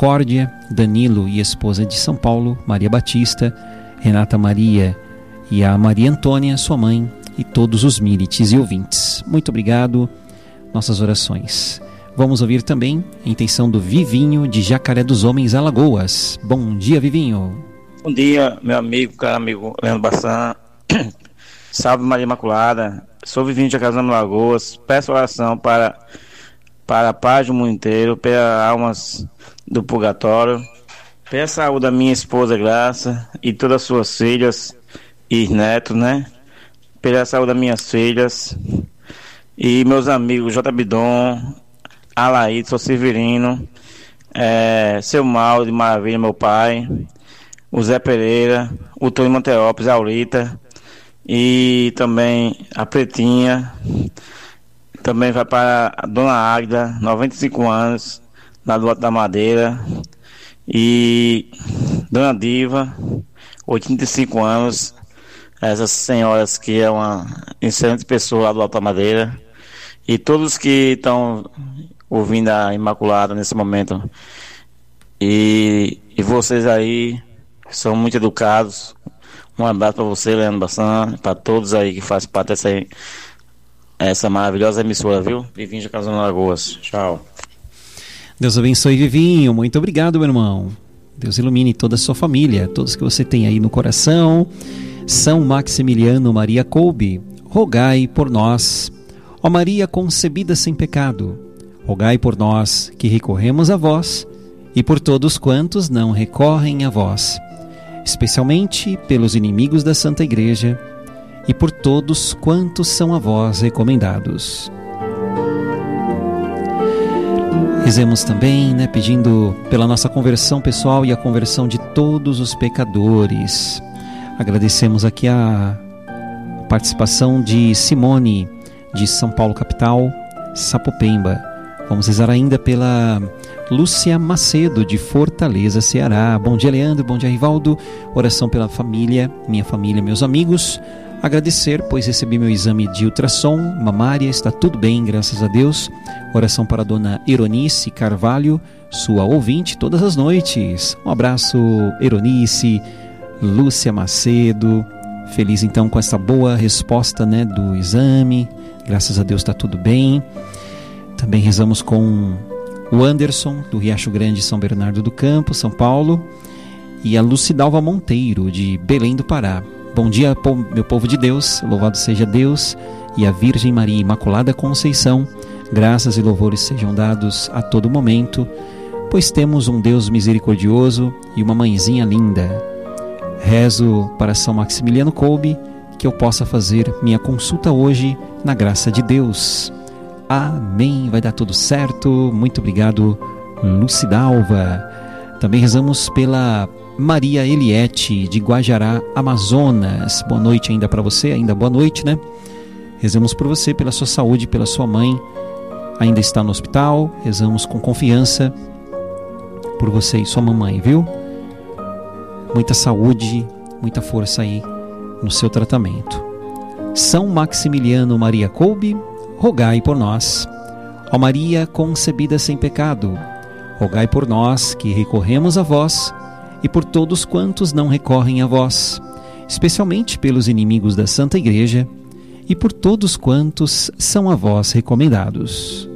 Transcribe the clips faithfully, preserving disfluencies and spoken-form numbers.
Misericórdia, Danilo e esposa de São Paulo, Maria Batista, Renata Maria e a Maria Antônia, sua mãe, e todos os milites e ouvintes. Muito obrigado, nossas orações. Vamos ouvir também a intenção do Vivinho, de Jacaré dos Homens, Alagoas. Bom dia, Vivinho. Bom dia, meu amigo, caro amigo Leandro Bassan. Salve Maria Imaculada. Sou Vivinho de Jacaré dos Homens, Alagoas. Peço oração para, para a paz do mundo inteiro, pelas almas do purgatório, pela saúde da minha esposa Graça e todas as suas filhas e netos, né? Pela saúde das minhas filhas e meus amigos J. Bidon, Alaíde, sou Severino, é, Seu Mal de Maravilha, meu pai, o Zé Pereira, o Tony Monteópolis, a Aurita e também a Pretinha. Também vai para a Dona Águida, noventa e cinco anos, lá do Alto da Madeira, e Dona Diva, oitenta e cinco anos, essas senhoras que é uma excelente pessoa lá do Alto da Madeira, e todos que estão ouvindo a Imaculada nesse momento, e, e vocês aí são muito educados. Um abraço para você, Leandro Bassan, para todos aí que fazem parte dessa, essa maravilhosa emissora, viu? Vivinho de Jacaré dos Alagoas. Tchau. Deus abençoe, Vivinho. Muito obrigado, meu irmão. Deus ilumine toda a sua família, todos que você tem aí no coração. São Maximiliano Maria Kolbe, rogai por nós. Ó Maria concebida sem pecado, rogai por nós que recorremos a vós e por todos quantos não recorrem a vós, especialmente pelos inimigos da Santa Igreja e por todos quantos são a vós recomendados. Rezemos também, né, pedindo pela nossa conversão pessoal e a conversão de todos os pecadores. Agradecemos aqui a participação de Simone, de São Paulo capital, Sapopemba. Vamos rezar ainda pela Lúcia Macedo, de Fortaleza, Ceará. Bom dia, Leandro. Bom dia, Rivaldo. Oração pela família, minha família, meus amigos. Agradecer, pois recebi meu exame de ultrassom mamária, está tudo bem, graças a Deus. Oração para a dona Eronice Carvalho, sua ouvinte, todas as noites. Um abraço, Eronice, Lúcia Macedo. Feliz então com essa boa resposta, né, do exame. Graças a Deus está tudo bem. Também rezamos com o Anderson, do Riacho Grande, São Bernardo do Campo, São Paulo. E a Lucidalva Monteiro, de Belém do Pará. Bom dia, meu povo de Deus, louvado seja Deus e a Virgem Maria Imaculada Conceição. Graças e louvores sejam dados a todo momento, pois temos um Deus misericordioso e uma mãezinha linda. Rezo para São Maximiliano Kolbe, que eu possa fazer minha consulta hoje na graça de Deus. Amém, vai dar tudo certo. Muito obrigado, Lucidalva. Também rezamos pela Maria Eliette, de Guajará, Amazonas. Boa noite ainda para você, ainda boa noite, né? Rezamos por você, pela sua saúde, pela sua mãe, ainda está no hospital. Rezamos com confiança por você e sua mamãe, viu? Muita saúde, muita força aí no seu tratamento. São Maximiliano Maria Kolbe, rogai por nós. Ó Maria concebida sem pecado, rogai por nós que recorremos a vós e por todos quantos não recorrem a vós, especialmente pelos inimigos da Santa Igreja e por todos quantos são a vós recomendados.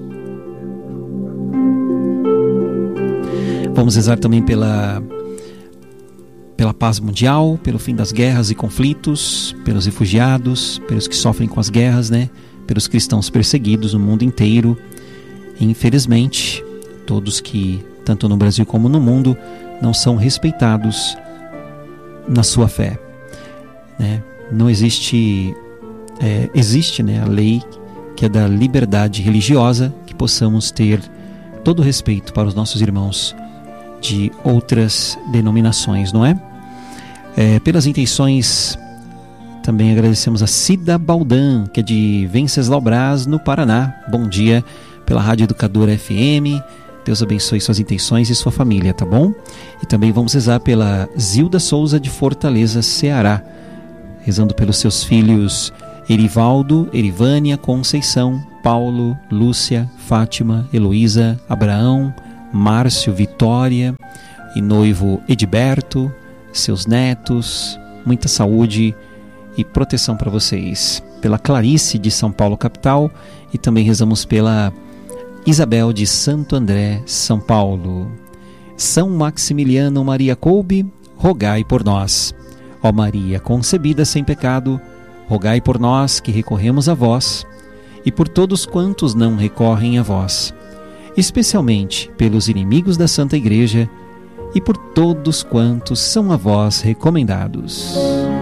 Vamos rezar também pela, pela paz mundial, pelo fim das guerras e conflitos, pelos refugiados, pelos que sofrem com as guerras, né? Pelos cristãos perseguidos no mundo inteiro. E, infelizmente, todos que, tanto no Brasil como no mundo, não são respeitados na sua fé, né? Não existe, é, existe, né, a lei que é da liberdade religiosa, que possamos ter todo o respeito para os nossos irmãos de outras denominações, não é? É, pelas intenções, também agradecemos a Cida Baldan, que é de Venceslau Braz, no Paraná. Bom dia, pela Rádio Educadora F M. Deus abençoe suas intenções e sua família, tá bom? E também vamos rezar pela Zilda Souza, de Fortaleza, Ceará, rezando pelos seus filhos Erivaldo, Erivânia, Conceição, Paulo, Lúcia, Fátima, Heloísa, Abraão, Márcio, Vitória e noivo Edberto, seus netos, muita saúde e proteção para vocês. Pela Clarice de São Paulo, capital, e também rezamos pela Isabel de Santo André, São Paulo. São Maximiliano Maria Kolbe, rogai por nós. Ó Maria concebida sem pecado, rogai por nós que recorremos a vós, e por todos quantos não recorrem a vós, especialmente pelos inimigos da Santa Igreja, e por todos quantos são a vós recomendados.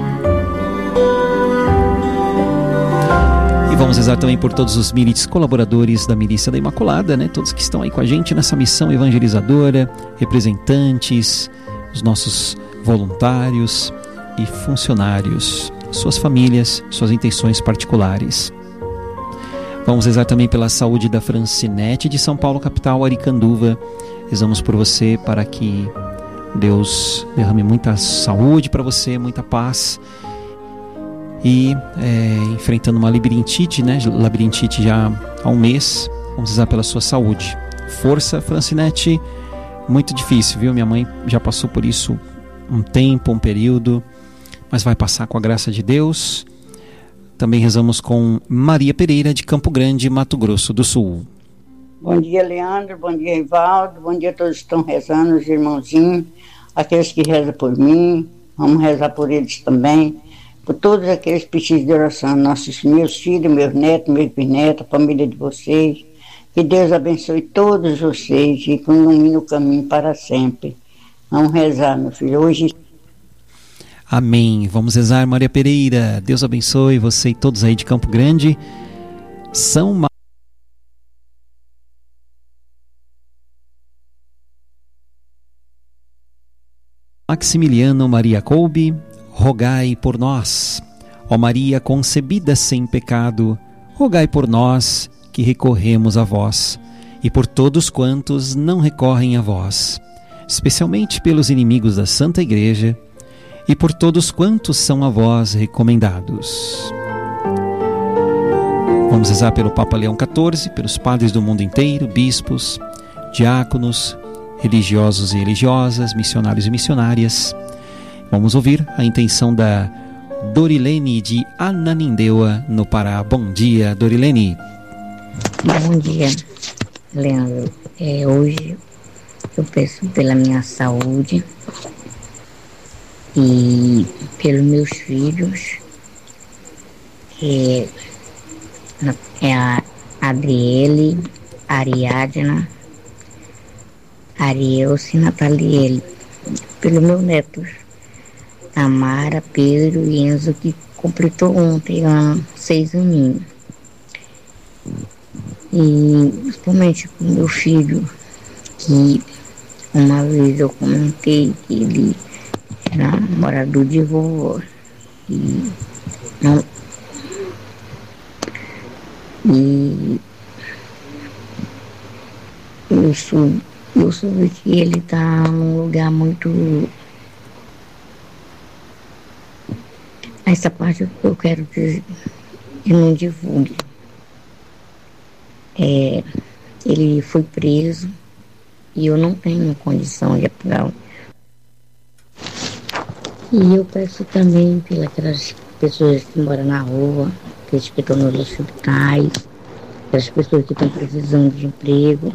E vamos rezar também por todos os milites colaboradores da Milícia da Imaculada, né? Todos que estão aí com a gente nessa missão evangelizadora, representantes, os nossos voluntários e funcionários, suas famílias, suas intenções particulares. Vamos rezar também pela saúde da Francinete de São Paulo, capital, Aricanduva. Rezamos por você para que Deus derrame muita saúde para você, muita paz. E é, enfrentando uma labirintite, né? Labirintite já há um mês. Vamos rezar pela sua saúde. Força, Francinete. Muito difícil, viu? Minha mãe já passou por isso um tempo, um período, mas vai passar com a graça de Deus. Também rezamos com Maria Pereira de Campo Grande, Mato Grosso do Sul. Bom dia, Leandro. Bom dia, Ivaldo. Bom dia a todos que estão rezando, os irmãozinhos, aqueles que rezam por mim. Vamos rezar por eles também. Por todos aqueles pedidos de oração, nossos meus filhos, meus netos, meus bisnetos, a família de vocês. Que Deus abençoe todos vocês e ilumine o caminho para sempre. Vamos rezar, meu filho. Hoje... Amém. Vamos rezar, Maria Pereira. Deus abençoe você e todos aí de Campo Grande. São Maximiliano Maria Kolbe, rogai por nós. Ó Maria concebida sem pecado, rogai por nós que recorremos a vós, e por todos quantos não recorrem a vós, especialmente pelos inimigos da Santa Igreja, e por todos quantos são a vós recomendados. Vamos rezar pelo Papa Leão quatorze, pelos padres do mundo inteiro, bispos, diáconos, religiosos e religiosas, missionários e missionárias. Vamos ouvir a intenção da Dorilene de Ananindeua, no Pará. Bom dia, Dorilene. Bom dia, Leandro. É, hoje eu peço pela minha saúde e pelos meus filhos, é, é a Adriele, Ariadna, Arielce e Nataliele. Pelos meus netos, Tamara, Pedro e Enzo, que completou ontem ano, seis aninhos. E principalmente com meu filho, que uma vez eu comentei que ele era morador de vovó e não e eu soube, eu soube que ele está num lugar muito... Essa parte eu quero que eu não divulgue. É, ele foi preso e eu não tenho condição de pagar. E eu peço também pelas pessoas que moram na rua, aqueles que estão nos hospitais, aquelas pessoas que estão precisando de emprego.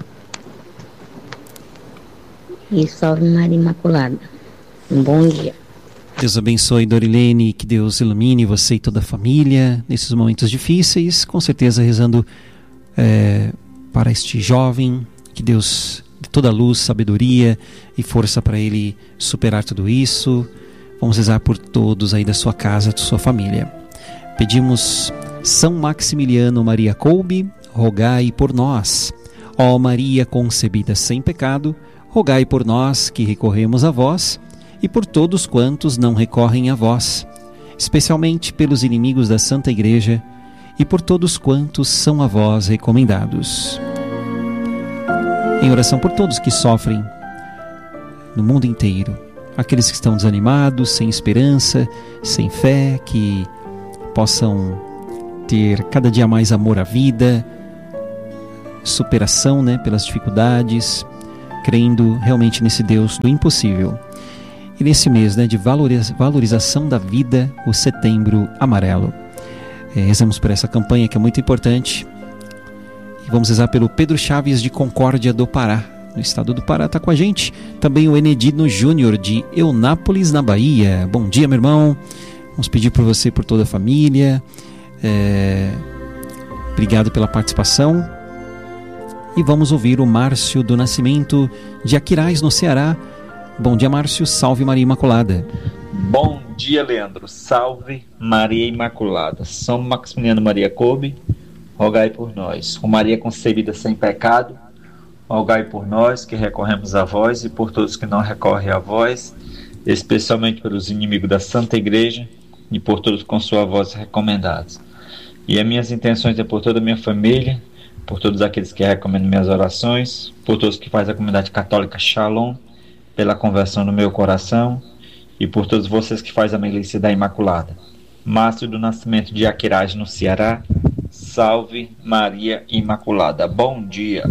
E salve Maria Imaculada. Um bom dia. Deus abençoe, Dorilene, que Deus ilumine você e toda a família nesses momentos difíceis, com certeza rezando é, para este jovem, que Deus dê toda a luz, sabedoria e força para ele superar tudo isso. Vamos rezar por todos aí da sua casa, da sua família. Pedimos São Maximiliano Maria Kolbe, rogai por nós. Ó Maria concebida sem pecado, rogai por nós que recorremos a vós, e por todos quantos não recorrem a vós, especialmente pelos inimigos da Santa Igreja, e por todos quantos são a vós recomendados. Em oração por todos que sofrem no mundo inteiro, aqueles que estão desanimados, sem esperança, sem fé, que possam ter cada dia mais amor à vida, superação, né, pelas dificuldades, crendo realmente nesse Deus do impossível. E nesse mês, né, de valorização da vida, o Setembro Amarelo. É, rezamos por essa campanha que é muito importante. E vamos rezar pelo Pedro Chaves de Concórdia do Pará, no estado do Pará, está com a gente. Também o Enedino Júnior de Eunápolis, na Bahia. Bom dia, meu irmão. Vamos pedir por você, por toda a família. É... Obrigado pela participação. E vamos ouvir o Márcio do Nascimento de Aquiraz, no Ceará. Bom dia, Márcio. Salve Maria Imaculada. Bom dia, Leandro. Salve Maria Imaculada. São Maximiliano Maria Kolbe, rogai por nós. Com Maria concebida sem pecado, rogai por nós que recorremos a vós e por todos que não recorrem a vós, especialmente pelos inimigos da Santa Igreja e por todos com sua voz recomendados. E as minhas intenções é por toda a minha família, por todos aqueles que recomendam minhas orações, por todos que fazem a comunidade católica Shalom, pela conversão no meu coração e por todos vocês que fazem a milícia da Imaculada. Márcio do Nascimento de Aquiraz, no Ceará. Salve Maria Imaculada. Bom dia.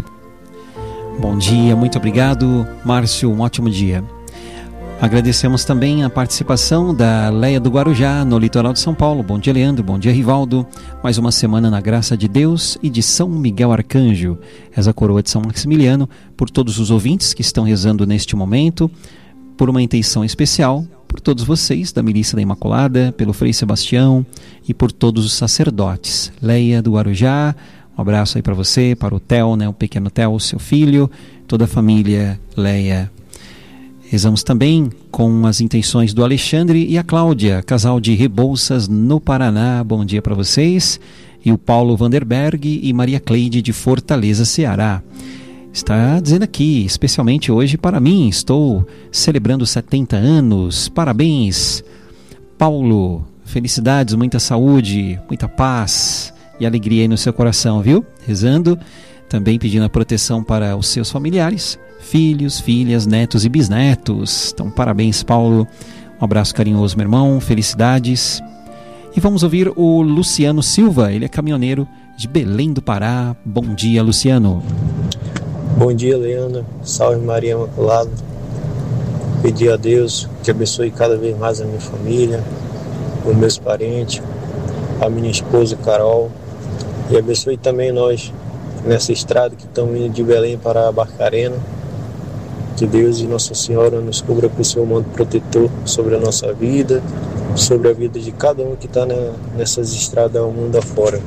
Bom dia, muito obrigado, Márcio, um ótimo dia. Agradecemos também a participação da Leia do Guarujá, no litoral de São Paulo. Bom dia, Leandro, bom dia, Rivaldo. Mais uma semana na graça de Deus e de São Miguel Arcanjo. Reza a coroa de São Maximiliano por todos os ouvintes que estão rezando neste momento, por uma intenção especial, por todos vocês da Milícia da Imaculada, pelo Frei Sebastião e por todos os sacerdotes. Leia do Guarujá, um abraço aí para você, para o Theo, né, o pequeno Theo, seu filho, toda a família Leia. Rezamos também com as intenções do Alexandre e a Cláudia, casal de Rebouças, no Paraná. Bom dia para vocês. E o Paulo Vanderberg e Maria Cleide de Fortaleza, Ceará. Está dizendo aqui, especialmente hoje para mim, estou celebrando setenta anos. Parabéns, Paulo. Felicidades, muita saúde, muita paz e alegria aí no seu coração, viu? Rezando, também pedindo a proteção para os seus familiares, filhos, filhas, netos e bisnetos. Então, parabéns, Paulo. Um abraço carinhoso, meu irmão. Felicidades. E vamos ouvir o Luciano Silva. Ele é caminhoneiro de Belém do Pará. Bom dia, Luciano. Bom dia, Leandro. Salve Maria Imaculada. Pedir a Deus que abençoe cada vez mais a minha família, os meus parentes, a minha esposa Carol, e abençoe também nós nessa estrada que estamos indo de Belém para Barcarena. Que Deus e Nossa Senhora nos cubra com o seu manto protetor sobre a nossa vida, sobre a vida de cada um que está nessas estradas ao mundo afora.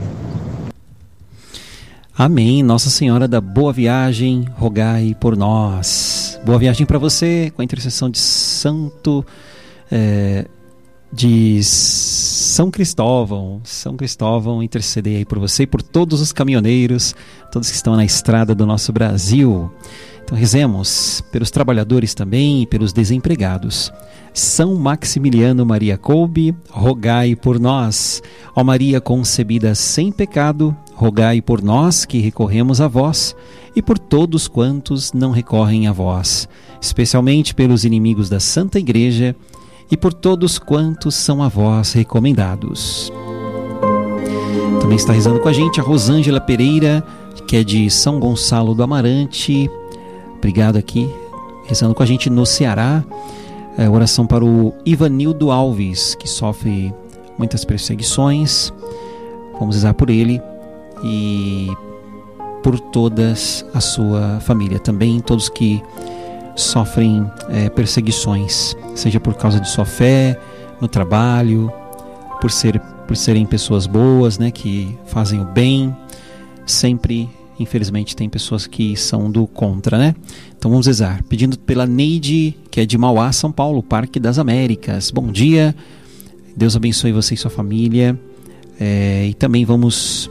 Amém. Nossa Senhora da Boa Viagem, rogai por nós. Boa viagem para você, com a intercessão de Santo é, de São Cristóvão. São Cristóvão, interceder aí por você e por todos os caminhoneiros, todos que estão na estrada do nosso Brasil. Então rezemos pelos trabalhadores também e pelos desempregados. São Maximiliano Maria Kolbe, rogai por nós. Ó Maria concebida sem pecado, rogai por nós que recorremos a vós e por todos quantos não recorrem a vós, especialmente pelos inimigos da Santa Igreja e por todos quantos são a vós recomendados. Também está rezando com a gente a Rosângela Pereira, que é de São Gonçalo do Amarante. Obrigado aqui, rezando com a gente no Ceará. É, oração para o Ivanildo Alves, que sofre muitas perseguições. Vamos rezar por ele e por toda a sua família. Também todos que sofrem é, perseguições, seja por causa de sua fé, no trabalho, por, ser, por serem pessoas boas, né, que fazem o bem. Sempre, infelizmente, tem pessoas que são do contra, né? Então vamos rezar, pedindo pela Neide, que é de Mauá, São Paulo, Parque das Américas. Bom dia, Deus abençoe você e sua família. É, e também vamos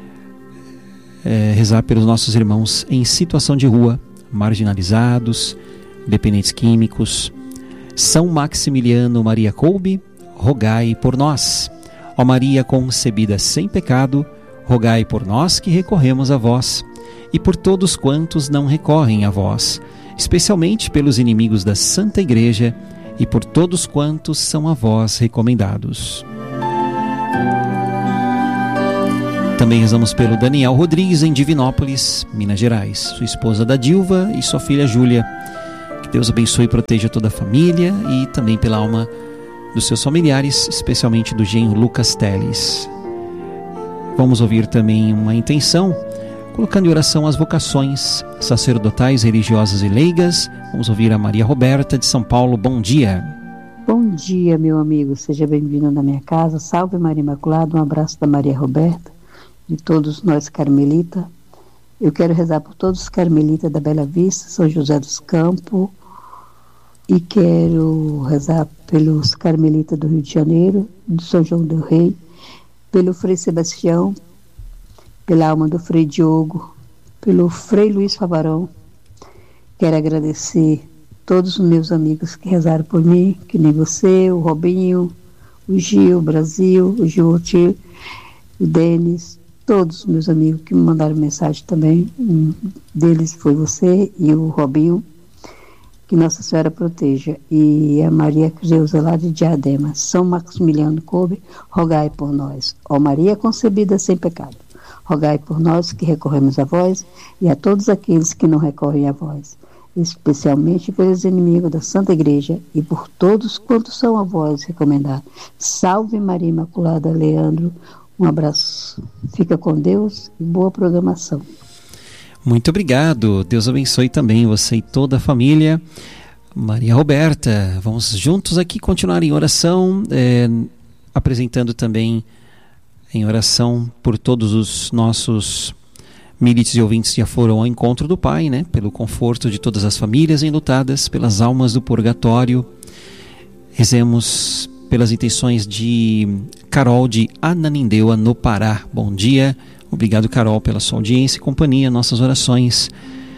é, rezar pelos nossos irmãos em situação de rua, marginalizados, dependentes químicos. São Maximiliano Maria Kolbe, rogai por nós. Ó Maria concebida sem pecado, rogai por nós que recorremos a vós e por todos quantos não recorrem a vós, especialmente pelos inimigos da Santa Igreja e por todos quantos são a vós recomendados. também rezamos pelo Daniel Rodrigues, em Divinópolis, Minas Gerais, sua esposa da Dilva e sua filha Júlia. Que Deus abençoe e proteja toda a família e também pela alma dos seus familiares, especialmente do genro Lucas Teles. Vamos ouvir também uma intenção, colocando em oração as vocações sacerdotais, religiosas e leigas. Vamos ouvir a Maria Roberta, de São Paulo. Bom dia. Bom dia, meu amigo. Seja bem-vindo na minha casa. Salve Maria Imaculada. Um abraço da Maria Roberta, de todos nós carmelita. Eu quero rezar por todos os carmelitas da Bela Vista, São José dos Campos, e quero rezar pelos carmelitas do Rio de Janeiro, de São João del Rei, pelo Frei Sebastião, pela alma do Frei Diogo, pelo Frei Luiz Favarão. Quero agradecer todos os meus amigos que rezaram por mim, que nem você, o Robinho, o Gil, o Brasil, o Gil Otir, o Denis, todos os meus amigos que me mandaram mensagem também. Um deles foi você e o Robinho. Que Nossa Senhora proteja. E a Maria Creuza lá de Diadema, São Maximiliano Kolbe, rogai por nós. Ó Maria concebida sem pecado, rogai por nós que recorremos a vós e a todos aqueles que não recorrem a vós, especialmente pelos inimigos da Santa Igreja e por todos quantos são a vós recomendados. Salve Maria Imaculada. Leandro, um abraço. Fica com Deus e boa programação. Muito obrigado. Deus abençoe também você e toda a família. Maria Roberta, vamos juntos aqui continuar em oração, é, apresentando também em oração por todos os nossos milites e ouvintes que já foram ao encontro do Pai, né? Pelo conforto de todas as famílias enlutadas, pelas almas do purgatório. Rezemos pelas intenções de Carol de Ananindeua, no Pará. Bom dia. Obrigado, Carol, pela sua audiência e companhia, nossas orações.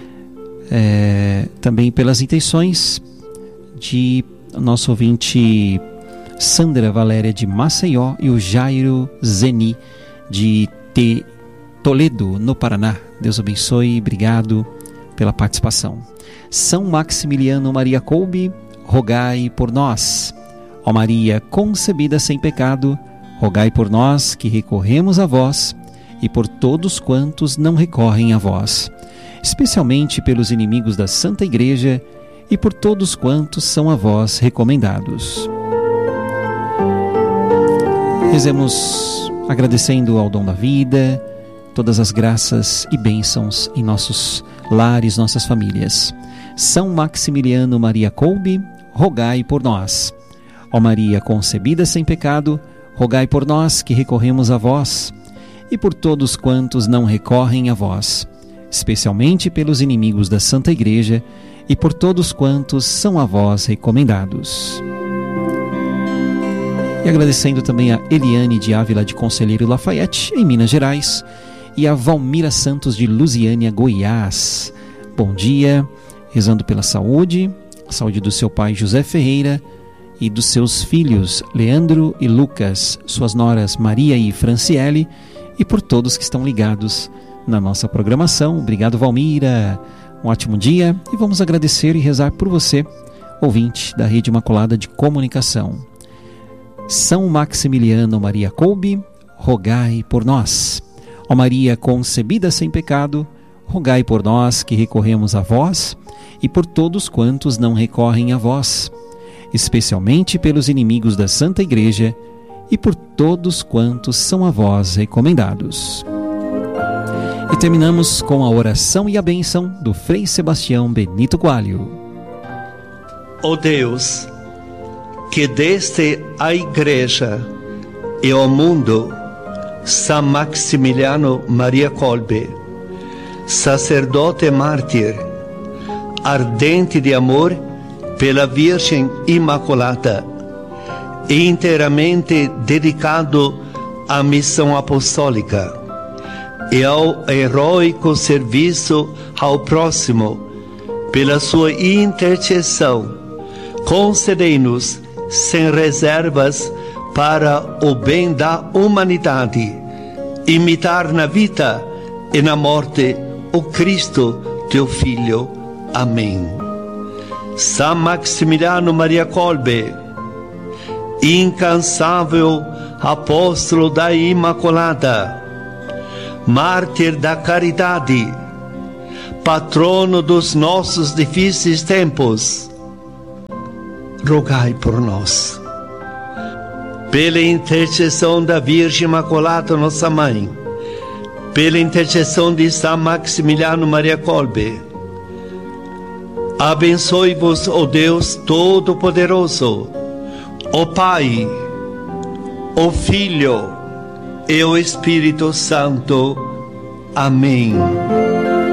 É, também pelas intenções de nosso ouvinte Sandra Valéria de Maceió e o Jairo Zeni de T. Toledo, no Paraná. Deus abençoe e obrigado pela participação. São Maximiliano Maria Kolbe, rogai por nós. Ó Maria concebida sem pecado, rogai por nós que recorremos a vós e por todos quantos não recorrem a vós, especialmente pelos inimigos da Santa Igreja e por todos quantos são a vós recomendados. Rezemos agradecendo ao dom da vida, todas as graças e bênçãos em nossos lares, nossas famílias. São Maximiliano Maria Kolbe, rogai por nós. Ó Maria concebida sem pecado, rogai por nós que recorremos a vós e por todos quantos não recorrem a vós, especialmente pelos inimigos da Santa Igreja e por todos quantos são a vós recomendados. E agradecendo também a Eliane de Ávila de Conselheiro Lafayette, em Minas Gerais, e a Valmira Santos de Lusiânia, Goiás. Bom dia, rezando pela saúde, a saúde do seu pai José Ferreira e dos seus filhos Leandro e Lucas, suas noras Maria e Franciele, e por todos que estão ligados na nossa programação. Obrigado, Valmira. Um ótimo dia e vamos agradecer e rezar por você, ouvinte da Rede Imaculada de Comunicação. São Maximiliano Maria Kolbe, rogai por nós. Ó Maria concebida sem pecado, rogai por nós que recorremos a vós e por todos quantos não recorrem a vós, especialmente pelos inimigos da Santa Igreja e por todos quantos são a vós recomendados. E terminamos com a oração e a bênção do Frei Sebastião Benito Coalho. Ó Deus, que deste à Igreja e ao mundo São Maximiliano Maria Kolbe, sacerdote mártir, ardente de amor pela Virgem Imaculada, e inteiramente dedicado à missão apostólica e ao heróico serviço ao próximo, pela sua intercessão, concedei-nos sem reservas para o bem da humanidade, imitar na vida e na morte o Cristo, teu Filho. Amém. São Maximiliano Maria Kolbe, incansável apóstolo da Imaculada, mártir da caridade, patrono dos nossos difíceis tempos, rogai por nós. Pela intercessão da Virgem Imaculada, nossa Mãe, pela intercessão de São Maximiliano Maria Kolbe, abençoe-vos, ó Deus Todo-Poderoso, o Pai, o Filho e o Espírito Santo. Amém.